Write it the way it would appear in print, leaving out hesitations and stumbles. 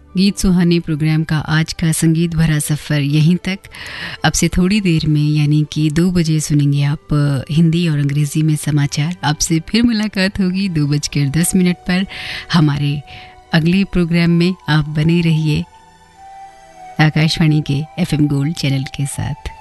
गीत सुहाने प्रोग्राम का आज का संगीत भरा सफ़र यहीं तक। अब से थोड़ी देर में यानी कि 2 बजे सुनेंगे आप हिंदी और अंग्रेज़ी में समाचार। आपसे फिर मुलाकात होगी 2:10 पर हमारे अगले प्रोग्राम में। आप बने रहिए आकाशवाणी के FM गोल्ड चैनल के साथ।